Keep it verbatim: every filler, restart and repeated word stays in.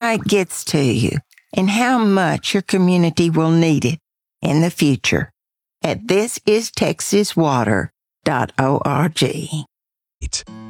why it gets to you and how much your community will need it in the future at this is texas water dot org.